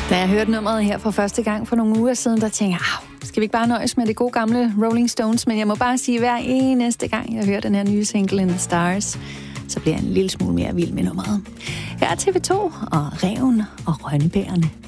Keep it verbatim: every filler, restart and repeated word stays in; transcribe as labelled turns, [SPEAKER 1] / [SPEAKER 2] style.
[SPEAKER 1] Da jeg hørte nummeret her for første gang for nogle uger siden, der tænkte jeg, skal vi ikke bare nøjes med det gode gamle Rolling Stones? Men jeg må bare sige, hver eneste gang, jeg hører den her nye single In The Stars, så bliver jeg en lille smule mere vild med nummeret. Her er T V to og Ræven og Rønnebærerne.